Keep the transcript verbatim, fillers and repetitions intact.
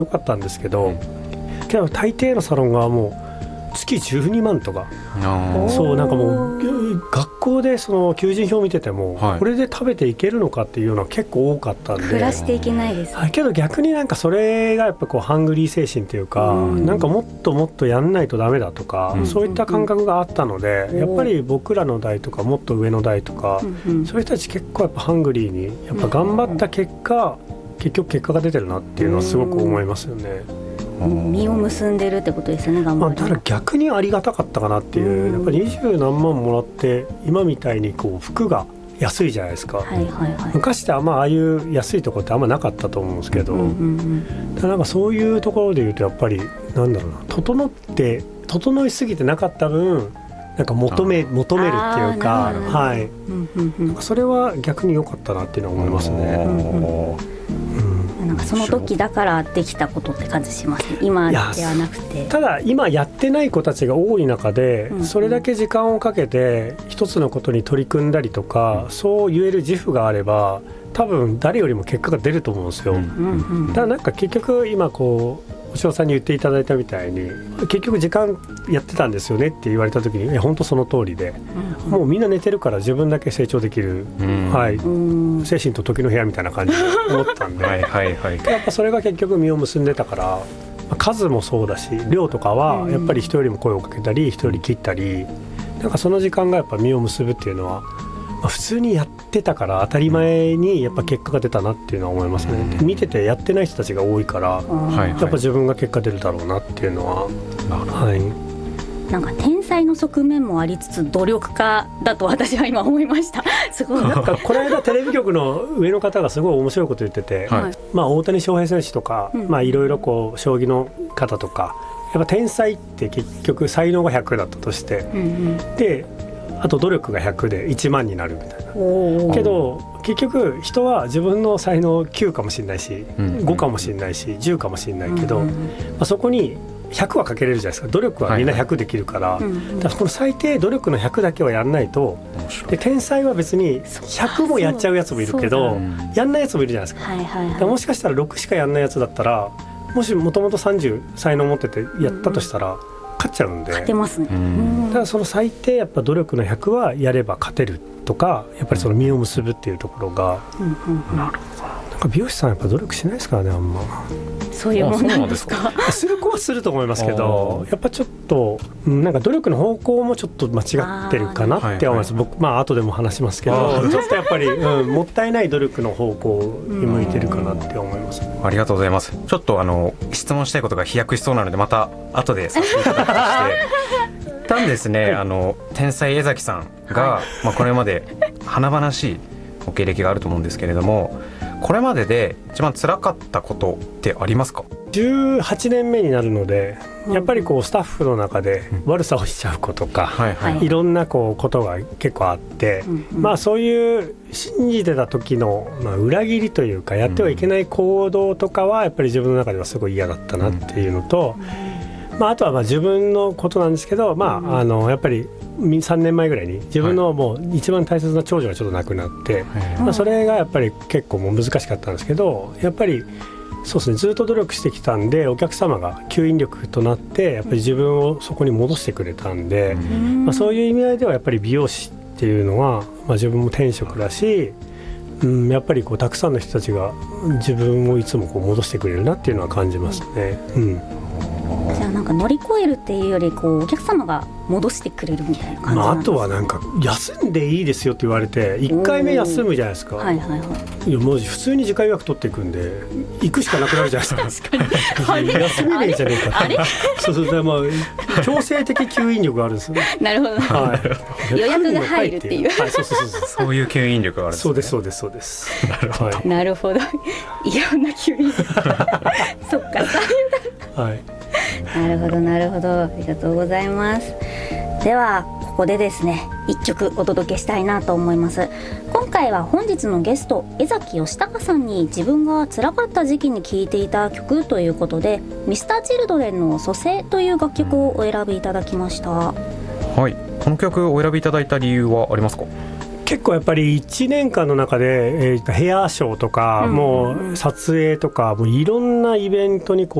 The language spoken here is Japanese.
良かったんですけど、けど大抵のサロンがもう月じゅうにまんとか、そうなんかもう学校でその求人票を見てても、はい、これで食べていけるのかっていうのは結構多かったんで、 暮らしていけないです、 はい、けど逆になんかそれがやっぱこうハングリー精神というか、うん、なんかもっともっとやんないとダメだとか、うん、そういった感覚があったので、うん、やっぱり僕らの代とかもっと上の代とか、うん、そういう人たち結構やっぱハングリーにやっぱ頑張った結果、うん、結局結果が出てるなっていうのはすごく思いますよね。 実を結んでるってことですよね。頑張る、 まあ、ただ逆にありがたかったかなっていう、やっぱりにじゅうなんまんもらって今みたいにこう服が安いじゃないですか、はいはいはい、昔ってあんまああいう安いところってあんまなかったと思うんですけど、うんうんうん、だからなんかそういうところでいうとやっぱりなんだろうな、整って整いすぎてなかった分なんか求め求めるっていうか、はい、うんうんうん、なんかそれは逆に良かったなっていうのは思いますね。うんうんうん、なんかその時だからできたことって感じしますね。今ではなくて、 ただ今やってない子たちが多い中で、うんうん、それだけ時間をかけて一つのことに取り組んだりとか、そう言える自負があれば多分誰よりも結果が出ると思うんですよ、うんうんうん、だからなんか結局今こうお塩さんに言っていただいたみたいに結局時間やってたんですよねって言われた時に本当その通りで、うんうん、もうみんな寝てるから自分だけ成長できる、うんはい、精神と時の部屋みたいな感じで思ったんではいはい、はい、やっぱそれが結局実を結んでたから、数もそうだし量とかはやっぱり人よりも声をかけたり人より切ったり、なんかその時間がやっぱ実を結ぶっていうのはまあ、普通にやってたから当たり前にやっぱ結果が出たなっていうのは思いますね、うん、見ててやってない人たちが多いから、うん、やっぱ自分が結果出るだろうなっていうのは、はい、 なんか天才の側面もありつつ努力家だと私は今思いました。すごいなんかこの間テレビ局の上の方がすごい面白いこと言ってて、はい、まあ、大谷翔平選手とか、うん、まあ、いろいろこう将棋の方とかやっぱ天才って結局才能がひゃくだったとして、うんうん、であと努力がひゃくでいちまんになるみたいな。けど結局人は自分の才能きゅうかもしれないし、うん、ごかもしれないしじゅうかもしれないけど、うんまあ、そこにひゃくはかけれるじゃないですか。努力はみんなひゃくできるから、はいはい、だからこの最低努力のひゃくだけはやんないと、で天才は別にひゃくもやっちゃうやつもいるけどやんないやつもいるじゃないですか、はいはいはい、だからもしかしたらろくしかやんないやつだったら、もしもともとさんじゅう才能持っててやったとしたら、うん勝っちゃうんで、 勝てますね。 だからその最低やっぱ努力のひゃくはやれば勝てるとか、やっぱりその実を結ぶっていうところが、うんうんうん、なるほど。なんか美容師さんやっぱ努力しないですからね、あんま。 そういうもんなんですか。 する子はすると思いますけど、やっぱちょっとなんか努力の方向もちょっと間違ってるかなって思います。僕まあ後でも話しますけど、ちょっとやっぱり、うん、もったいない努力の方向に向いてるかなって思います、ね。 ありがとうございます。ちょっとあの質問したいことが飛躍しそうなのでまた後でさせていただくとして一旦ですね、あの天才江崎さんが、はい、まあ、これまで華々しいご経歴があると思うんですけれども、これまでで一番辛かったことってありますか？ じゅうはちねんめになるので、やっぱりこうスタッフの中で悪さをしちゃう子とか、はいはい、いろんなこうことが結構あって、うんうん、まあ、そういう信じてた時の、まあ、裏切りというかやってはいけない行動とかはやっぱり自分の中ではすごい嫌だったなっていうのと、うん、まあ、あとはまあ自分のことなんですけど、まあ、あのやっぱりさんねんまえぐらいに自分のもう一番大切な長女がちょっと亡くなって、はい、まあ、それがやっぱり結構もう難しかったんですけど、やっぱりそうですね、ずっと努力してきたんでお客様が吸引力となってやっぱり自分をそこに戻してくれたんで、まあ、そういう意味合いではやっぱり美容師っていうのは、まあ、自分も天職だし、うん、やっぱりこうたくさんの人たちが自分をいつもこう戻してくれるなっていうのは感じますね、うん。 じゃあなんか乗り越えるっていうよりこうお客様が戻してくれるみたいな感じなんですか？まあ、あとはなんか休んでいいですよって言われていっかいめ休むじゃないですか、はいはいはい、いやもう普通に次回予約取っていくんで行くしかなくなるじゃないですか確かに休めねえじゃねえかってそうそう、まあ、強制的吸引力があるんですよねなるほど、はい、予約が入るっていう、 はい、そうそうそうそうそういう吸引力があるんですね。 そうですそうですそうですなるほど、 はい、なるほど、いろんな吸引力そっかはいなるほどなるほど、ありがとうございます。ではここでですねいっきょくお届けしたいなと思います。今回は本日のゲスト江崎義隆さんに自分が辛かった時期に聴いていた曲ということで ミスターチルドレンの蘇生という楽曲をお選びいただきました。 はい、この曲をお選びいただいた理由はありますか？ 結構やっぱりいちねんかんの中で、えー、ヘアショーとか、うん、もう撮影とかもういろんなイベントにこ